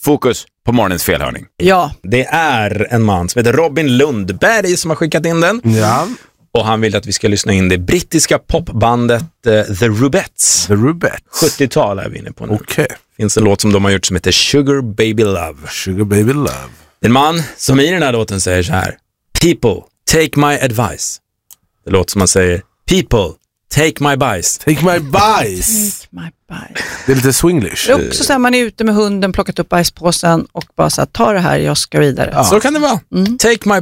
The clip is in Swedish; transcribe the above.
Fokus på morgonens felhörning. Ja. Det är en man som heter Robin Lundberg som har skickat in den. Ja. Och han vill att vi ska lyssna in det brittiska popbandet The Rubettes. The Rubettes. 70-tal är vi inne på nu. Okej. Finns en låt som de har gjort som heter Sugar Baby Love. Sugar Baby Love. En man som i den här låten säger så här: People, take my advice. Det låter som man säger: People, take my bajs. Take my bajs. Take my bajs. Det är lite swinglish. Det är också så här, man är ute med hunden, plockat upp bajspåsen och bara så här, ta det här, jag ska vidare. Så kan det vara. Take my